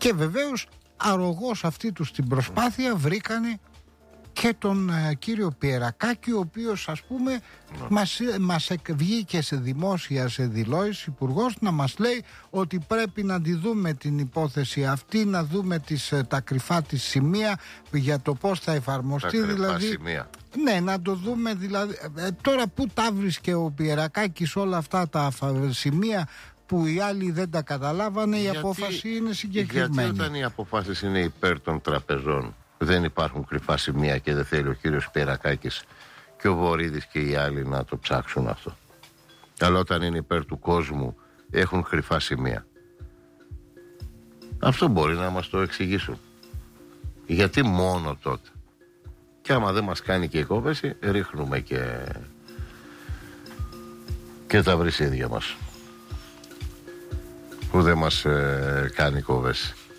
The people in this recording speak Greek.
Και βεβαίως αρρωγός αυτή τους την προσπάθεια βρήκανε και τον κύριο Πιερακάκη, ο οποίος ας πούμε μας βγήκε σε δημόσια, σε δηλώσεις, υπουργός, να μας λέει ότι πρέπει να τη δούμε την υπόθεση αυτή, να δούμε τα κρυφά της σημεία για το πώς θα εφαρμοστεί, τα δηλαδή σημεία. Ναι, να το δούμε δηλαδή. Τώρα που τα βρίσκε ο Πιερακάκης όλα αυτά τα σημεία που οι άλλοι δεν τα καταλάβανε? Η απόφαση είναι συγκεκριμένη. Γιατί όταν οι αποφάσεις είναι υπέρ των τραπεζών δεν υπάρχουν κρυφά σημεία και δεν θέλει ο κύριος Πιερακάκης και ο Βορίδης και οι άλλοι να το ψάξουν αυτό? Αλλά όταν είναι υπέρ του κόσμου έχουν κρυφά σημεία. Αυτό μπορεί να μας το εξηγήσουν. Γιατί μόνο τότε? Και άμα δεν μας κάνει και η κόβεση, ρίχνουμε και τα βρυσίδια μας που δεν μας κάνει κόβεση.